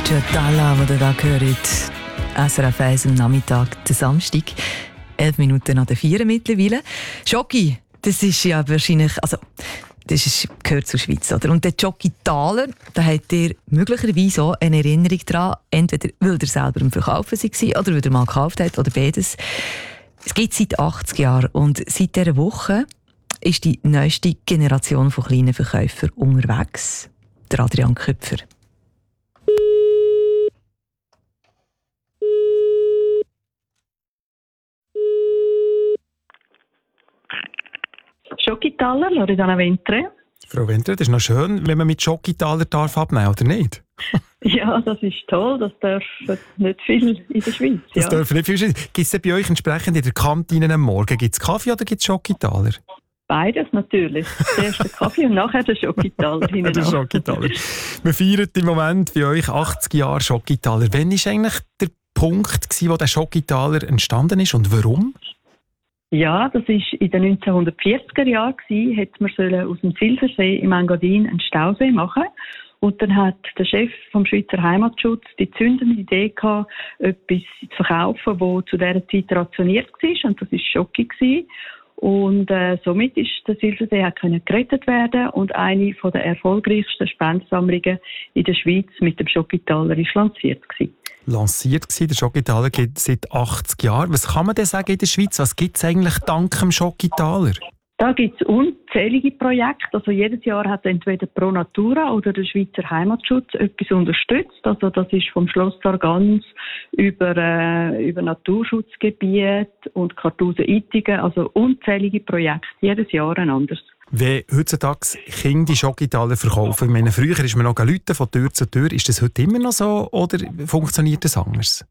Dalla, die ihr da hört. SRF 1 am Nachmittag, der Samstag. 11 Minuten nach der 4 mittlerweile. Schoki, das ist ja wahrscheinlich, gehört zur Schweiz, oder? Und der Jockey Thaler, da hat ihr möglicherweise auch eine Erinnerung daran, entweder weil ihr selber im Verkaufen war oder weil ihr mal gekauft habt, oder beides. Es gibt seit 80 Jahren und seit dieser Woche ist die neueste Generation von kleinen Verkäufern unterwegs. Der Adrian Köpfer. Schoki-Thaler, Loredana Ventre. Frau Ventre, das ist noch schön, wenn man mit Schoki-Thaler abnehmen darf, oder nicht? Ja, das ist toll. Das dürfen nicht viel in der Schweiz. Das dürfen nicht viel in der Schweiz. Gibt es bei euch entsprechend in der Kantine am Morgen gibt's Kaffee oder gibt es Schoki-Thaler? Beides natürlich. Zuerst der Kaffee und nachher der Schoki-Thaler. Der Schoki-Thaler. Wir feiern im Moment bei euch 80 Jahre Schoki-Thaler. Wann war eigentlich der Punkt, wo der Schoki-Thaler entstanden ist und warum? Ja, das war in den 1940er Jahren. Hätte man aus dem Silbersee im Engadin einen Stausee machen. Und dann hat der Chef vom Schweizer Heimatschutz die zündende Idee gehabt, etwas zu verkaufen, das zu dieser Zeit rationiert war. Und das war Schoki. Und somit ist der Silbersee gerettet werden und eine der erfolgreichsten Spendensammlungen in der Schweiz mit dem Schoki-Thaler ist lanciert gewesen. Der Schoki-Thaler gibt es seit 80 Jahren. Was kann man denn sagen in der Schweiz? Was gibt es eigentlich dank dem Schoki-Thaler? Da gibt es unzählige Projekte. Also jedes Jahr hat entweder Pro Natura oder der Schweizer Heimatschutz etwas unterstützt. Also das ist vom Schloss Sargans über Naturschutzgebiet und Kartusen-Ittigen. Also unzählige Projekte, jedes Jahr ein anderes. Wenn heutzutage Kinder die Schoki-Thaler verkaufen, ich meine, früher ist man noch Leute von Tür zu Tür. Ist das heute immer noch so oder funktioniert das anders?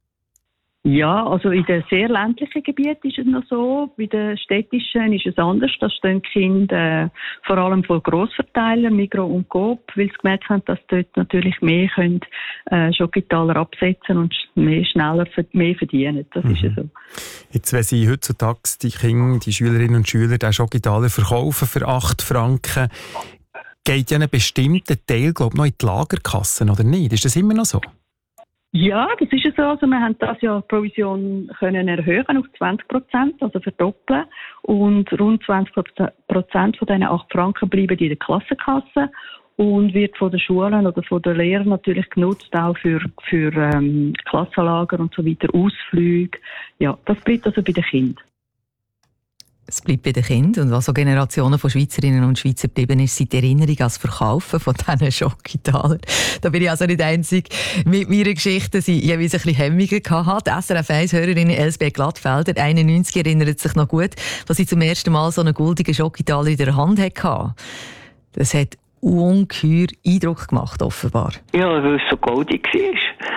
Ja, also in den sehr ländlichen Gebieten ist es noch so. Bei den städtischen ist es anders. Da stehen die Kinder vor allem von Grossverteilern, Migros und Coop, weil sie gemerkt haben, dass dort natürlich mehr Schoki-Thaler absetzen und schneller mehr verdienen. Das ist ja so. Jetzt, wenn Sie heutzutage die Kinder, die Schülerinnen und Schüler den Schoki-Thaler verkaufen für 8 Franken, geht ja ein bestimmter Teil, glaube ich, noch in die Lagerkassen, oder nicht? Ist das immer noch so? Ja, das ist ja so. Also wir haben das Jahr die Provision können erhöhen auf 20%, also verdoppeln. Und rund 20% von diesen 8 Franken bleiben in der Klassenkasse und wird von den Schulen oder von den Lehrern natürlich genutzt, auch für Klassenlager und so weiter, Ausflüge. Ja, das bleibt also bei den Kindern. Es bleibt bei den Kindern. Und was so Generationen von Schweizerinnen und Schweizer geblieben ist, sind die Erinnerung ans Verkaufen von diesen Schoki-Thaler. Da bin ich also nicht einzig mit meiner Geschichte, die jeweils ein bisschen Hemmungen hatte. Die SRF 1-Hörerin Elsbeth Glattfelder, 91, erinnert sich noch gut, dass sie zum ersten Mal so einen goldenen Schoki-Thaler in der Hand hatte. Das hat ungeheuer Eindruck gemacht, offenbar. Ja, weil es so goldig war.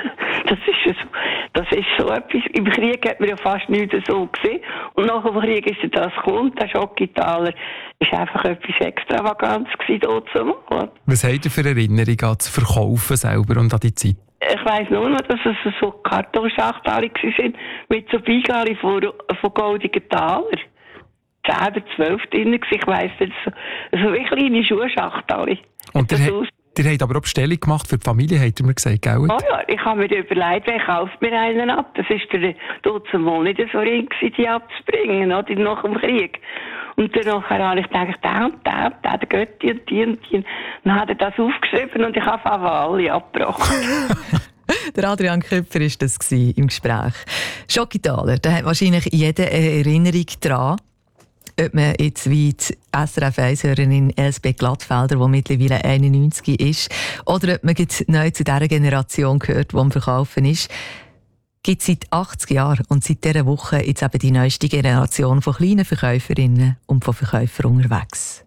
Das ist so etwas. Im Krieg hat man ja fast nichts so gesehen. Und nach dem Krieg ist das gekommen. Der Schoki-Thaler war einfach etwas Extravagantes dort zu machen. Was habt ihr für Erinnerungen an das Verkaufen selber und an die Zeit? Ich weiss nur noch, dass es so Kartonschachteln waren mit so Beigaben von goldigen Talern. 10 oder 12 drin. Ich weiss nicht, so wie kleine Schuhschachteln. Und ihr habt aber auch Bestellung gemacht für die Familie, habt ihr mir gesagt, gell? Oh ja, ich habe mir überlegt, wer kauft mir einen ab. Das war der mal nicht so ring, die abzubringen, oder, nach dem Krieg. Und dann habe ich gedacht, der Götti und die. Dann hat er das aufgeschrieben und ich habe alle abgebrochen. Der Adrian Köpfer war das im Gespräch. Schoki-Thaler, da hat wahrscheinlich jeder eine Erinnerung daran. Ob man jetzt wie die SRF 1-Hörerin Elsbeth Glattfelder, die mittlerweile 91 ist, oder ob man jetzt neu zu dieser Generation gehört, die am Verkaufen ist, gibt es seit 80 Jahren und seit dieser Woche jetzt eben die neueste Generation von kleinen Verkäuferinnen und von Verkäufern unterwegs.